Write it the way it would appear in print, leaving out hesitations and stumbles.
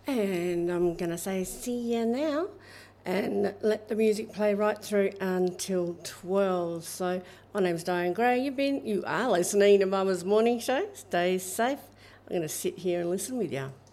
And I'm going to say see you now and let the music play right through until 12. So my name's Diane Gray. You are listening to Mama's Morning Show. Stay safe. I'm going to sit here and listen with you.